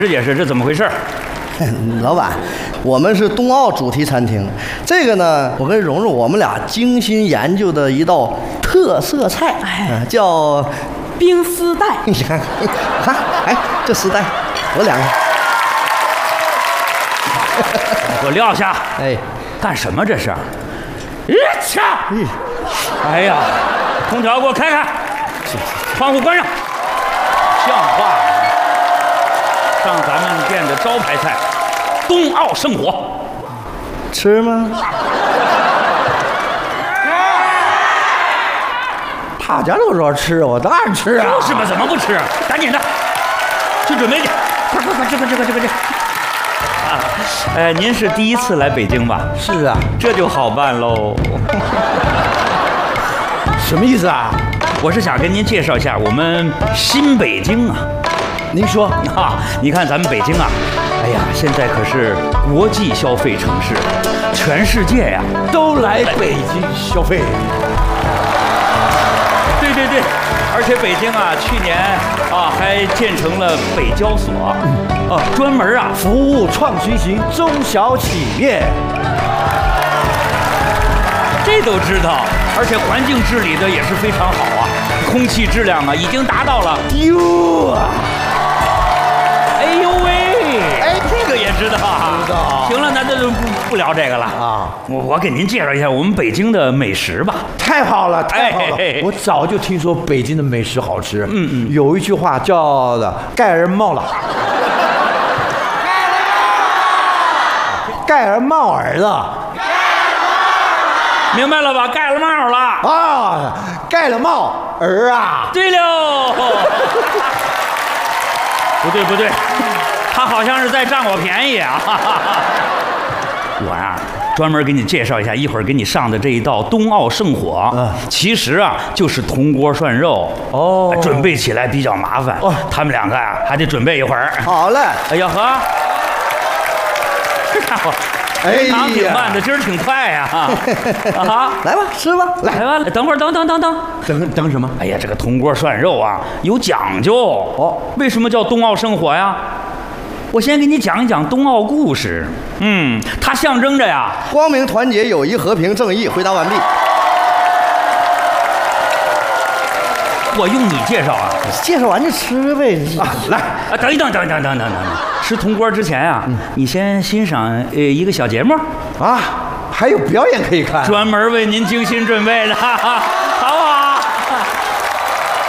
解释这怎么回事？ 老板，我们是冬奥主题餐厅，这个呢，我跟蓉蓉我们俩精心研究的一道特色菜，叫冰丝带。 你看，看，哎，这丝带，我两个， 给我撂下！ 哎， 干什么这是？哎呀，空调给我开开，窗户关上，像话吗？上咱们店的招牌菜，冬奥圣火， 吃吗？ 他家都说吃，我当然吃啊！ 就是嘛，怎么不吃？赶紧的，去准备去，快！这。您是第一次来北京吧？ 是啊， 这就好办喽。 什么意思啊？ 我是想跟您介绍一下我们新北京啊。 您说你看咱们北京啊，哎呀，现在可是国际消费城市，全世界呀都来北京消费。 对，而且北京啊，去年啊还建成了北交所，专门啊服务创新型中小企业。 这都知道，而且环境治理的也是非常好啊，空气质量啊已经达到了哎呦喂，哎，这个也知道啊。 知道。 行了，那就不聊这个了啊。我给您介绍一下我们北京的美食吧。 太好了，太好了！我早就听说北京的美食好吃。有一句话叫的“盖儿冒了”，盖儿冒儿子。 明白了吧？盖了帽了啊！盖了帽儿啊！ 对喽。不对，他好像是在占我便宜啊！我呀，专门给你介绍一下，一会儿给你上的这一道冬奥圣火，其实啊就是铜锅涮肉哦，准备起来比较麻烦哦。他们两个啊还得准备一会儿。 好嘞， 哎呀呵，这家伙。平常挺慢的，今儿挺快呀！ 来吧，吃吧， 来吧，等会儿，等什么？ 哎呀，这个铜锅涮肉啊，有讲究哦。为什么叫冬奥圣火呀？我先给你讲一讲冬奥故事。它象征着呀， 光明、团结、友谊、和平、正义。回答完毕。 我用你介绍啊？ 介绍完就吃呗。 来，等一等。吃铜锅之前啊，你先欣赏一个小节目啊，还有表演可以看， 专门为您精心准备的。